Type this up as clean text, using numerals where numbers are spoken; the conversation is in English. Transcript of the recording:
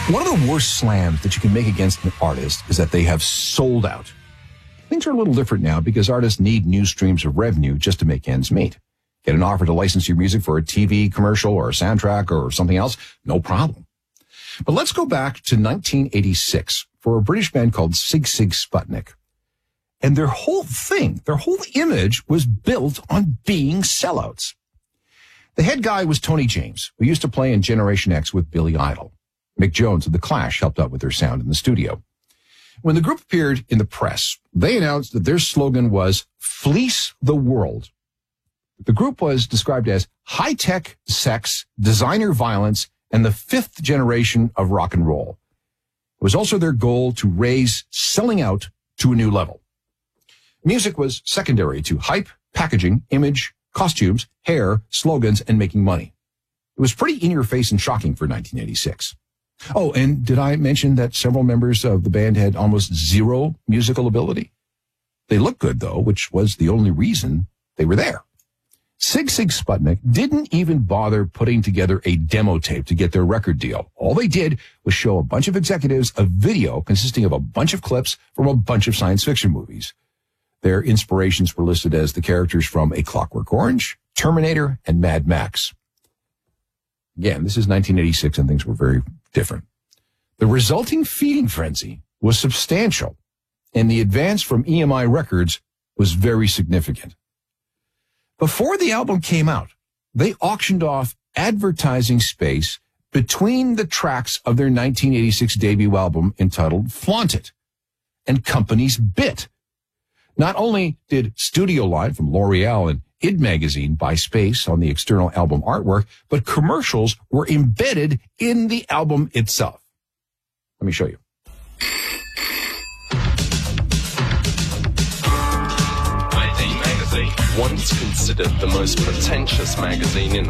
One of the worst slams that you can make against an artist is that they have sold out. Things are a little different now because artists need new streams of revenue just to make ends meet. Get an offer to license your music for a TV commercial or a soundtrack or something else? No problem. But let's go back to 1986 for a British band called Sigue Sigue Sputnik. And their whole image was built on being sellouts. The head guy was Tony James, who used to play in Generation X with Billy Idol. Mick Jones of The Clash helped out with their sound in the studio. When the group appeared in the press, they announced that their slogan was Fleece the World. The group was described as high-tech sex, designer violence, and the fifth generation of rock and roll. It was also their goal to raise selling out to a new level. Music was secondary to hype, packaging, image, costumes, hair, slogans, and making money. It was pretty in-your-face and shocking for 1986. Oh, and did I mention that several members of the band had almost zero musical ability? They looked good, though, which was the only reason they were there. Sigue Sigue Sputnik didn't even bother putting together a demo tape to get their record deal. All they did was show a bunch of executives a video consisting of a bunch of clips from a bunch of science fiction movies. Their inspirations were listed as the characters from A Clockwork Orange, Terminator, and Mad Max. Again, this is 1986 and things were very different. The resulting feeding frenzy was substantial, and the advance from EMI Records was very significant. Before the album came out, they auctioned off advertising space between the tracks of their 1986 debut album entitled Flaunt It, and companies bit. Not only did Studio Line from L'Oreal and ID Magazine buy space on the external album artwork, but commercials were embedded in the album itself. Let me show you. ID Magazine, once considered the most pretentious magazine in the